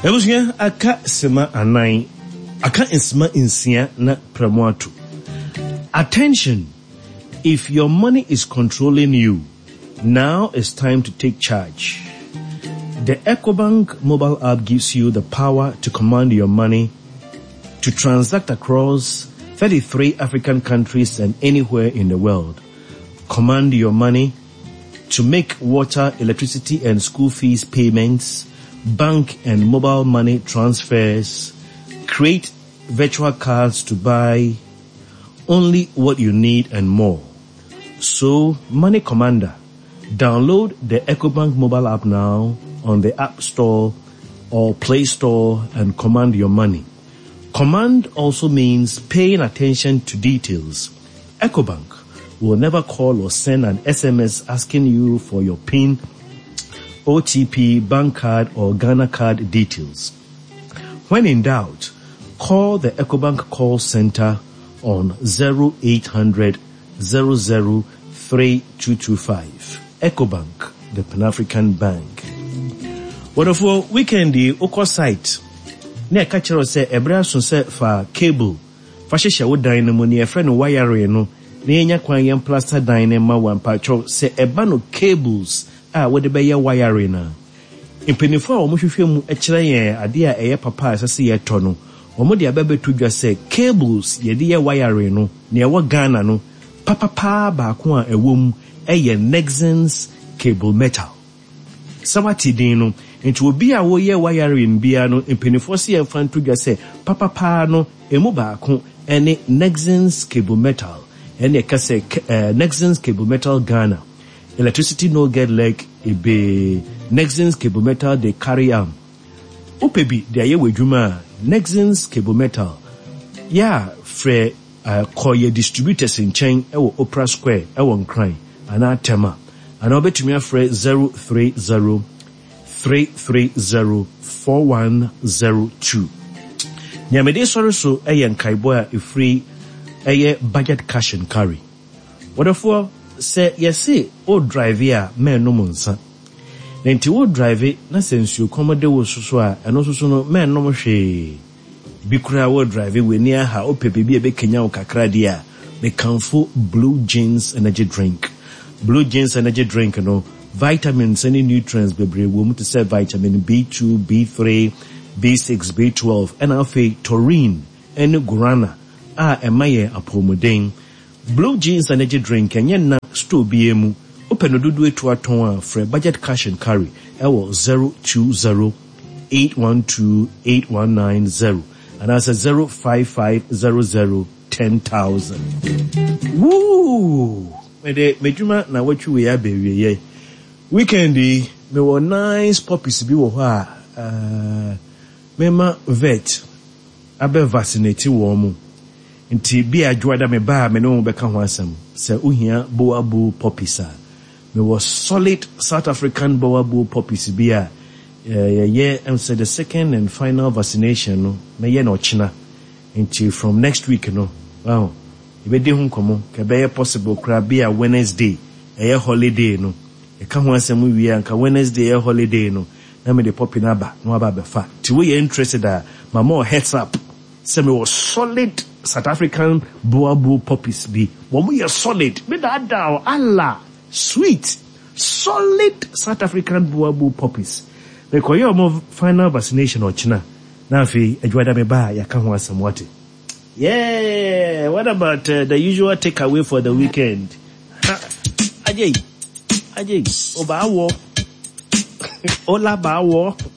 Ebusuya aka sema anai aka nsema nsia na pramoato. Attention, if your money is controlling you, now it's time to take charge. The EcoBank mobile app gives you the power to command your money, to transact across 33 African countries and anywhere in the world. Command your money to make water, electricity and school fees payments, bank and mobile money transfers, create virtual cards to buy only what you need and more. So, Money Commander, download the EcoBank mobile app now on the App Store or Play Store and command your money. Command also means paying attention to details. EcoBank will never call or send an SMS asking you for your PIN, OTP, bank card, or Ghana card details. When in doubt, call the EcoBank call center on 0800 00 3225. EcoBank, the Pan-African Bank. Wonderful weekend, the Oko site. Ne kachero se ebra so se fa cable. Fa hyehyɛ wo dan no mu ne efre no wire no. Ne nya kwan yam plaster dan ne ma wan pacho se eba no cables a wo de be ye wire na. Impenifo a wo hwehwɛ mu kyerɛ yɛn ade a ɛyɛ papa asase yɛ tɔ no. Wo de abebetu dwa se cables ye de ye wire no ne ɛwɔ Ghana no. Papa ba ko a ɛwɔ mu ɛyɛ Nexans cable metal. Samati din no nti obi a wo ye wiring bia no impenifo se yɛmfa nto dwa se papa no emu baako ɛne Nexans cable metal ɛne ɛka se Nexans cable metal Ghana. Electricity no get leg ebe Nexans cable metal they carry am. Upebi de aye wedwuma Nexans cable metal. Ya frɛ koye distributors in chain ɛwɔ Opera Square ɛwɔ Nkran ana Tema. Ana obetumi afrɛ 030 330 4102. Nyamede sori so ɛyɛ nkaibo a efree ɛyɛ budget cash and carry. Wonderful say yesi o drive a men no monsa. Nti o drive na sensu komode wo soso a ɛno soso no men no hwe. Bikura wo drive we near ha o pepe bi ebe Kenya o kakra dia me kanfo Blue Jeans energy drink. Blue Jeans energy drink no vitamins and nutrients bebre wo mu to say vitamin B2, B3, B6, B12 and afi taurine and guarana a emaye apomodin. Blue Jeans energy drink enye na store biemu open odudu etu aton a free budget cash and carry ewo 020 812 8190 and as a 05500 10,000. Woo! Medjuma na watchu we abewie ye. Weekend me wo nice puppies bi wo ho a mema vet abe vaccinate wo mu. Nti bi adwoada me ba me no be ka ho asem. Se uhia boabu puppies a. Me was solid South African boabu puppies bi a and said the second and final vaccination no me ye no china. Nti from next week no. Wow. Ibede hu nkomo ka be possible kra be a Wednesday a holiday no. E ka ho asem wi anka Wednesday a holiday no. Na me the puppy na ba no aba be fa. Ti we interested my more heads up. Say me was solid South African boabu puppies be. Wo mo ye solid. Me that down Allah. Sweet. Solid South African boabu puppies. Me ko yo mo final vaccination or china. Na afi adwada me ba ya ka ho asem wate. Yeah, what about the usual takeaway for the weekend? Ajay, Obawo, Ola Bawo.